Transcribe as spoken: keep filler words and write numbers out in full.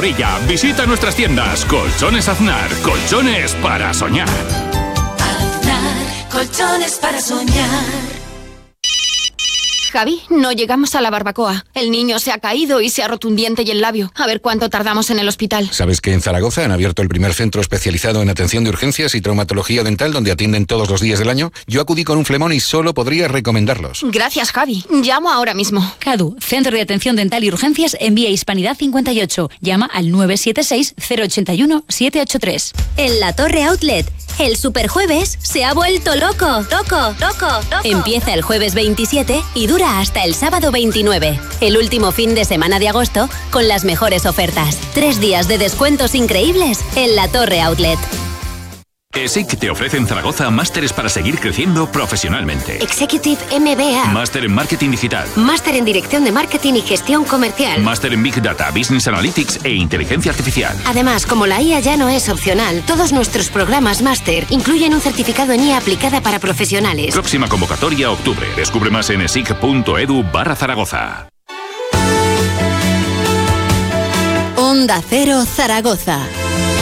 orilla. Visita nuestras tiendas. Colchones Aznar. Colchones para soñar. Aznar, colchones para soñar. Javi, no llegamos a la barbacoa. El niño se ha caído y se ha roto un diente y el labio. A ver cuánto tardamos en el hospital. ¿Sabes que en Zaragoza han abierto el primer centro especializado en atención de urgencias y traumatología dental donde atienden todos los días del año? Yo acudí con un flemón y solo podría recomendarlos. Gracias, Javi. Llamo ahora mismo. CADU, Centro de Atención Dental y Urgencias en Vía Hispanidad cincuenta y ocho. Llama al nueve siete seis, cero ocho uno, siete ocho tres. En La Torre Outlet, el Superjueves se ha vuelto loco. Loco, loco, loco. Empieza el jueves veintisiete y dura hasta el sábado veintinueve. El último fin de semana de agosto con las mejores ofertas. Tres días de descuentos increíbles en La Torre Outlet. ESIC te ofrece en Zaragoza másteres para seguir creciendo profesionalmente. Executive M B A. Máster en Marketing Digital. Máster en Dirección de Marketing y Gestión Comercial. Máster en Big Data, Business Analytics e Inteligencia Artificial. Además, como la I A ya no es opcional, todos nuestros programas máster incluyen un certificado en I A aplicada para profesionales. Próxima convocatoria octubre. Descubre más en esic punto edu barra Zaragoza. Onda Cero Zaragoza.